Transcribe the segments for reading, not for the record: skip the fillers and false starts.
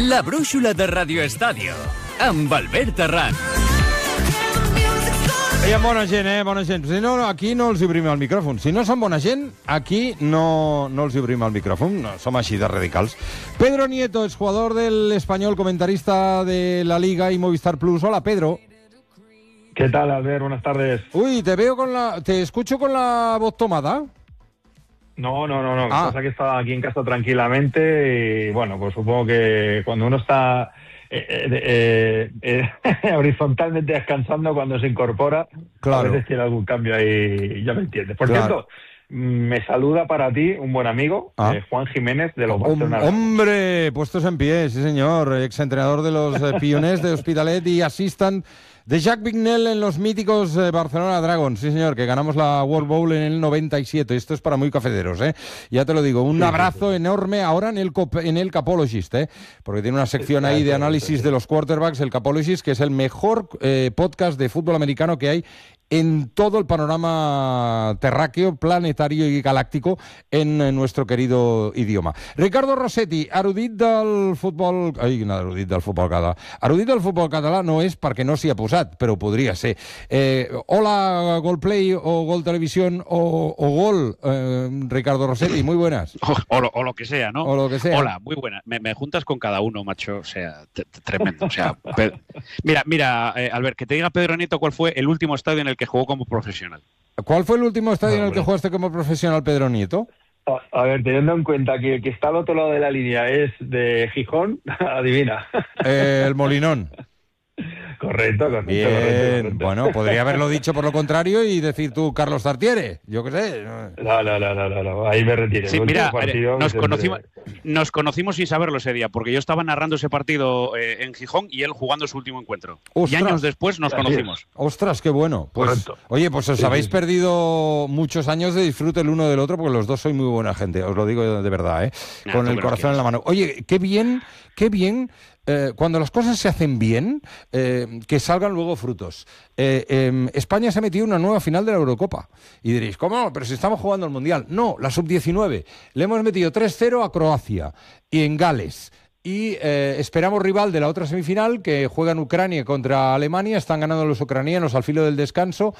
La brúixola de Radio Estadio, amb Albert Arran. Hi ha bona gent, bona gent. Si no, aquí no els obrim el micròfon. Si no són bona gent, aquí no els obrim el micròfon. No, som així de radicals. Pedro Nieto es jugador del Español, comentarista de la Liga y Movistar Plus. Hola, Pedro. ¿Qué tal, Albert? Buenas tardes. Uy, te escucho con la voz tomada. No. Pasa que estaba aquí en casa tranquilamente y, bueno, pues supongo que cuando uno está horizontalmente descansando, cuando se incorpora, claro, a veces tiene algún cambio ahí, ya me entiendes. Por claro. cierto, me saluda para ti un buen amigo, Juan Jiménez, de los Barcelona. Hombre, puestos en pie, sí señor, exentrenador de los Pioners de Hospitalet y assistant de Jacques Vignel en los míticos Barcelona Dragons, sí señor, que ganamos la World Bowl en el 97. Esto es para muy cafederos, ya te lo digo. Un abrazo enorme ahora en el Capologist, porque tiene una sección ahí de análisis de los quarterbacks, el Capologist, que es el mejor podcast de fútbol americano que hay en todo el panorama terráqueo, planetario i galàctico en nuestro querido idioma. Ricardo Rossetti, erudit del futbol... erudit del futbol català. Erudit del futbol català no és perquè no s'hi ha posat, però podria ser. Hola, Gol Play o Gol Televisión o Gol, Ricardo Rossetti, muy buenas. O lo que sea, ¿no? O lo que sea. Hola, muy buenas. Me juntas con cada uno, macho, o sea, tremendo. O sea, mira, Albert, que te diga Pedro Nieto cuál fue el último estadio en el que jugó como profesional. ¿Cuál fue el último estadio en el que jugaste como profesional, Pedro Nieto? A ver, teniendo en cuenta que el que está al otro lado de la línea es de Gijón, adivina. El Molinón. Correcto. Bien, correcto. Bueno, podría haberlo dicho por lo contrario y decir tú Carlos Tartiere, yo qué sé. No, ahí me retiré. Sí, mira, nos conocimos sin saberlo ese día, porque yo estaba narrando ese partido en Gijón y él jugando su último encuentro. ¡Ostras! Y años después nos conocimos. ¡Ostras, qué bueno! Pues, correcto. Oye, pues os habéis perdido muchos años de disfrute el uno del otro, porque los dos sois muy buena gente, os lo digo de verdad, con el corazón en la mano. Oye, qué bien... cuando las cosas se hacen bien, que salgan luego frutos. España se ha metido en una nueva final de la Eurocopa. Y diréis, ¿cómo? Pero si estamos jugando el Mundial. No, la Sub-19. Le hemos metido 3-0 a Croacia y en Gales. Y esperamos rival de la otra semifinal, que juega en Ucrania contra Alemania. Están ganando los ucranianos al filo del descanso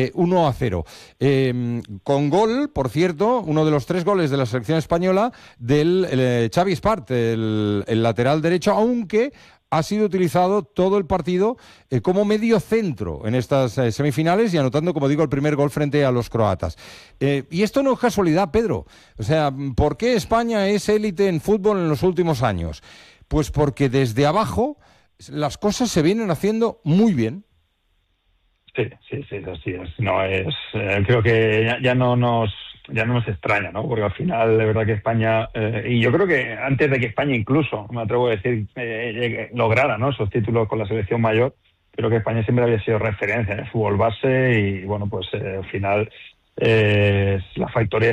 1-0. Con gol, por cierto, uno de los 3 goles de la selección española del Xavi Espart, el lateral derecho, aunque ha sido utilizado todo el partido como medio centro en estas semifinales y anotando, como digo, el primer gol frente a los croatas. Y esto no es casualidad, Pedro. O sea, ¿por qué España es élite en fútbol en los últimos años? Pues porque desde abajo las cosas se vienen haciendo muy bien. Sí, así es. Creo que ya no nos extraña, ¿no? Porque al final, de verdad que España, y yo creo que antes de que España incluso, me atrevo a decir, lograra, ¿no?, esos títulos con la selección mayor, creo que España siempre había sido referencia en el fútbol base y, bueno, pues al final la factoría